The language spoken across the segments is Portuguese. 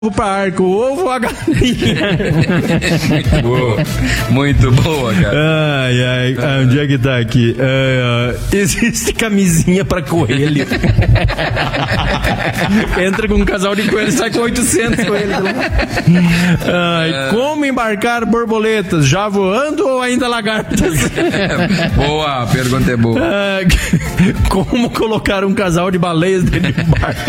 Para arco, ovo ou a galinha? Boa. Muito boa, cara. Ai, onde é que tá aqui? Existe camisinha para coelho. Entra com um casal de coelhos, sai com 800 coelhos. Como embarcar borboletas? Já voando ou ainda lagartas? Boa, a pergunta é boa. Como colocar um casal de baleias dentro de um barco?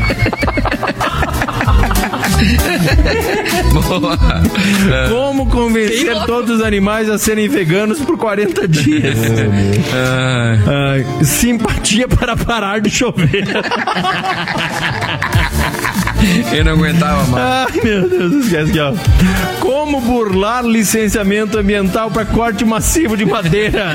Boa. Como convencer todos os animais a serem veganos por 40 dias? Simpatia para parar de chover. Eu não aguentava mais. Ai, meu Deus, esquece aqui, ó. Como burlar licenciamento ambiental para corte massivo de madeira?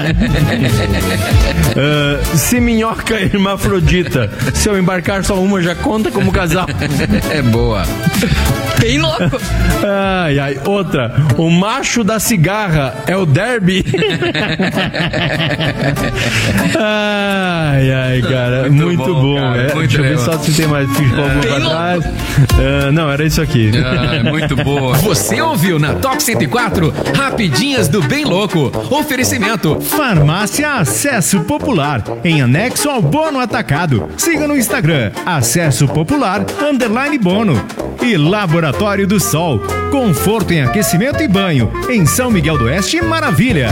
Se minhoca hermafrodita, se eu embarcar só uma, já conta como casal? É boa. Bem louco. Outra. O macho da cigarra é o Derby. Cara, muito bom. Cara, deixa eu ver só se tem mais ficha alguma pra trás. Não, era isso aqui. Muito boa. Você ouviu na Top 104 Rapidinhas do Bem Louco. Oferecimento Farmácia Acesso Popular, em anexo ao Bono Atacado. Siga no Instagram, Acesso Popular _Bono. E Laboratório do Sol, conforto em aquecimento e banho, em São Miguel do Oeste, Maravilha.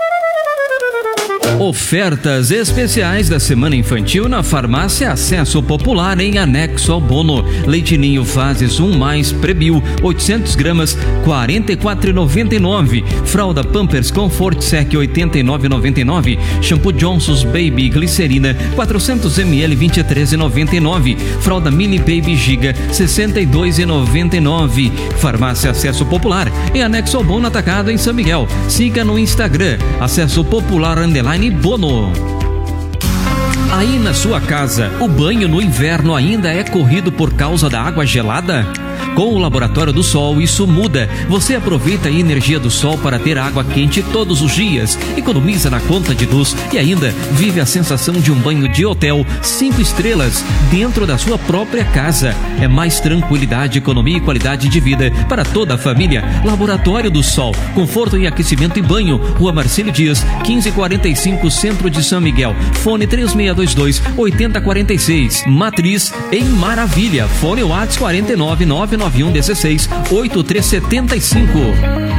Ofertas especiais da Semana Infantil na Farmácia Acesso Popular em anexo ao Bono. Leite Ninho Fases 1+, Prebil, 800 gramas, R$ 44,99. Fralda Pampers Comfort Sec, R$ 89,99. Shampoo Johnson's Baby Glicerina, 400 ml, R$ 23,99. Fralda Mini Baby Giga, R$ 62,99. Farmácia Acesso Popular em anexo ao Bono Atacado em São Miguel. Siga no Instagram, Acesso Popular _Bono. Aí na sua casa, o banho no inverno ainda é corrido por causa da água gelada? Com o Laboratório do Sol, isso muda. Você aproveita a energia do sol para ter água quente todos os dias, economiza na conta de luz e ainda vive a sensação de um banho de hotel 5 estrelas dentro da sua própria casa. É mais tranquilidade, economia e qualidade de vida para toda a família. Laboratório do Sol, conforto em aquecimento e banho. Rua Marcílio Dias, 1545, Centro de São Miguel. Fone 3622-8046. Matriz em Maravilha. Fone WhatsApp 49991168375.